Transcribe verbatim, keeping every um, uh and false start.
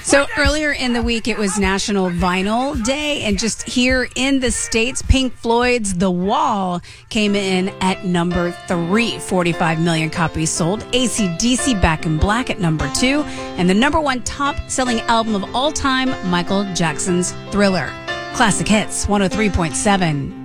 So earlier in the week, it was National Vinyl Day, and just here in the States, Pink Floyd's The Wall came in at number three, forty-five million copies sold. A C D C Back in Black at number two, and the number one top-selling album of all time, Michael Jackson's Thriller. Classic Hits, one oh three point seven.